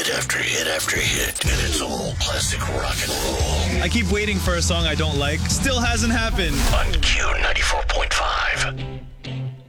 hit after hit after hit, and it's all classic rock and roll. I keep waiting for a song I don't like. Still hasn't happened. On Q94.5.